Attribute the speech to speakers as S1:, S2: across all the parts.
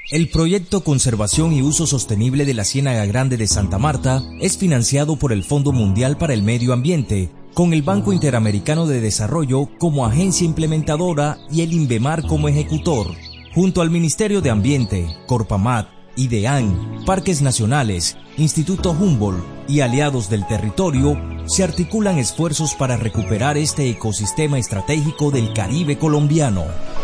S1: El proyecto Conservación y Uso Sostenible de la Ciénaga Grande de Santa Marta es financiado por el Fondo Mundial para el Medio Ambiente, con el Banco Interamericano de Desarrollo como agencia implementadora y el INVEMAR como ejecutor. Junto al Ministerio de Ambiente, Corpamat, IDEAN, Parques Nacionales, Instituto Humboldt y aliados del territorio, se articulan esfuerzos para recuperar este ecosistema estratégico del Caribe colombiano.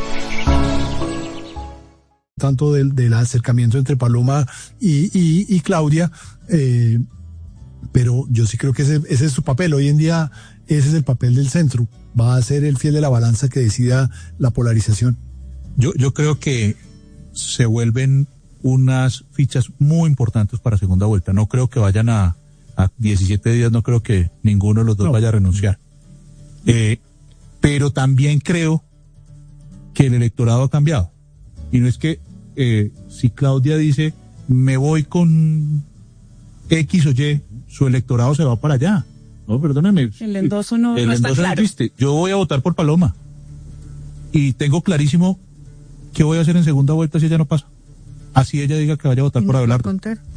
S2: Tanto del acercamiento entre Paloma y Claudia, pero yo sí creo que ese es su papel. Hoy en día ese es el papel del centro. Va a ser el fiel de la balanza que decida la polarización.
S3: Yo creo que se vuelven unas fichas muy importantes para segunda vuelta. No creo que vayan a 17 días, no creo que ninguno de los dos vaya a renunciar. Pero también creo que el electorado ha cambiado. Y no es que si Claudia dice me voy con X o Y, su electorado se va para allá. No, perdóname.
S4: El endoso no está claro.
S3: Existe. Yo voy a votar por Paloma. Y tengo clarísimo qué voy a hacer en segunda vuelta si ella no pasa. Así ella diga que vaya a votar por Abelardo.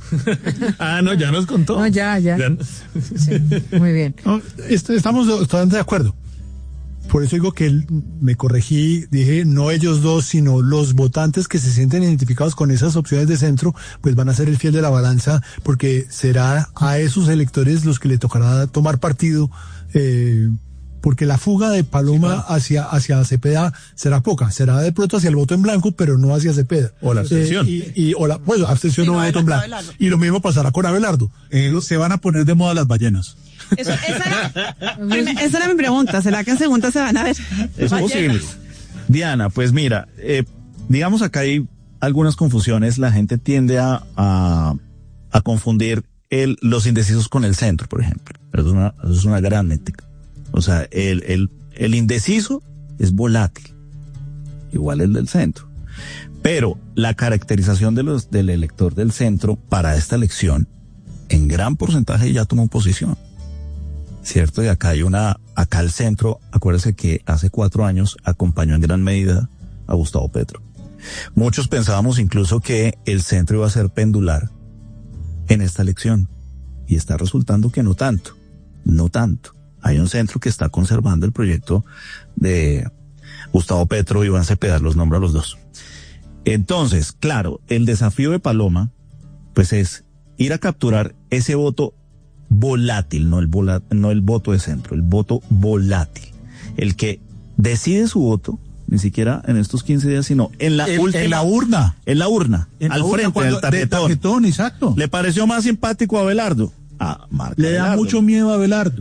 S5: No, ya nos contó.
S6: No, ya. Sí, muy bien.
S2: No, estamos totalmente de acuerdo. Por eso digo que me corregí, dije no ellos dos, sino los votantes que se sienten identificados con esas opciones de centro, pues van a ser el fiel de la balanza, porque será a esos electores los que le tocará tomar partido, porque la fuga de Paloma hacia Cepeda será poca, será de pronto hacia el voto en blanco, pero no hacia Cepeda.
S3: O la abstención.
S2: Abstención o voto en blanco. Y lo mismo pasará con Abelardo.
S3: Se van a poner de moda las ballenas.
S4: Esa era mi pregunta. ¿Será que en segunda se van a ver?
S5: Es posible. Diana, pues mira, digamos acá hay algunas confusiones. La gente tiende a confundir los indecisos con el centro, por ejemplo. Eso es una gran métrica. O sea, el indeciso es volátil, igual el del centro. Pero la caracterización del elector del centro para esta elección, en gran porcentaje ya tomó posición. Cierto, y acá el centro, acuérdense que hace 4 años acompañó en gran medida a Gustavo Petro. Muchos pensábamos incluso que el centro iba a ser pendular en esta elección, y está resultando que no tanto. Hay un centro que está conservando el proyecto de Gustavo Petro y Iván Cepeda, los nombra a los dos. Entonces, claro, el desafío de Paloma, pues es ir a capturar ese voto volátil, no el voto de centro, el voto volátil, el que decide su voto, ni siquiera en estos 15 días, sino en la urna, al frente del tarjetón.
S3: Exacto.
S5: ¿Le pareció más simpático a Abelardo?
S3: Le da mucho miedo a Abelardo.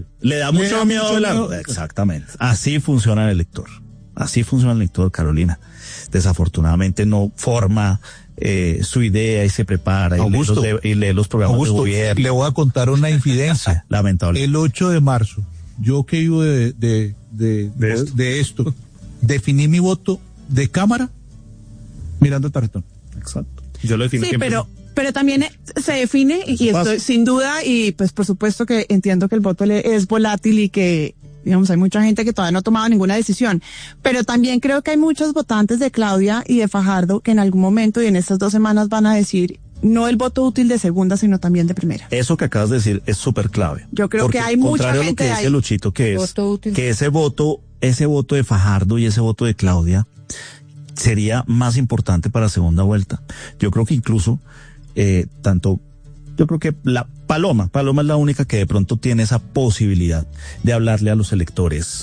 S5: Exactamente. Así funciona el elector. Carolina. Desafortunadamente no forma su idea y se prepara y lee los programas de gobierno.
S3: Le voy a contar una infidencia.
S5: Lamentable.
S3: El 8 de marzo, yo que vivo de esto, definí mi voto de cámara mirando el tarjetón.
S5: Exacto.
S4: Yo lo definí. Sí, pero también se define, y esto sin duda, y pues por supuesto que entiendo que el voto es volátil y que, digamos, hay mucha gente que todavía no ha tomado ninguna decisión, pero también creo que hay muchos votantes de Claudia y de Fajardo que en algún momento y en estas 2 semanas van a decir no el voto útil de segunda, sino también de primera.
S5: Eso que acabas de decir es súper clave.
S4: Yo creo que hay mucha gente
S5: lo que dice Luchito, que es que ese voto de Fajardo y ese voto de Claudia sería más importante para segunda vuelta. Yo creo que incluso yo creo que Paloma es la única que de pronto tiene esa posibilidad de hablarle a los electores.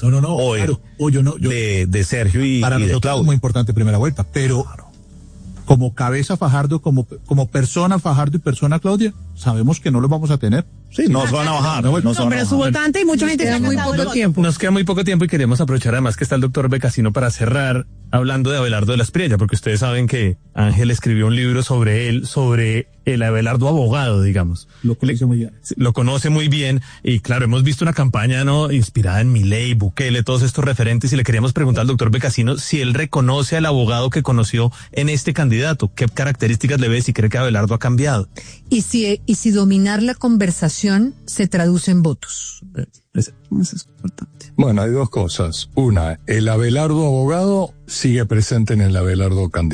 S5: De Sergio y
S3: para
S5: de
S3: nosotros
S5: Claudia.
S3: Es muy importante primera vuelta, pero como cabeza Fajardo, como persona Fajardo y persona Claudia, sabemos que no lo vamos a tener.
S5: Sí, no se van a bajar.
S4: Pero su votante y mucha gente
S6: queda muy poco tiempo.
S5: Nos queda muy poco tiempo y queremos aprovechar además que está el doctor Becasino para cerrar hablando de Abelardo de la Espriella, porque ustedes saben que Ángel escribió un libro sobre el Abelardo abogado, digamos.
S3: Lo conoce muy bien.
S5: Lo conoce muy bien y claro, hemos visto una campaña inspirada en Milei, Bukele, todos estos referentes, y le queríamos preguntar al doctor Becasino si él reconoce al abogado que conoció en este candidato, qué características le ve, si cree que Abelardo ha cambiado.
S6: Y si dominar la conversación se traduce en votos.
S5: Eso es importante.
S7: Bueno, hay 2 cosas. Una, el Abelardo abogado sigue presente en el Abelardo candidato.